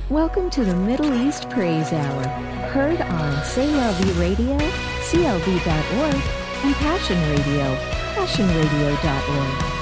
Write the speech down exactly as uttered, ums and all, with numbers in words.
Welcome to the Middle East Praise Hour, heard on C L V Radio, C L V dot org, and Passion Radio, passion radio dot org.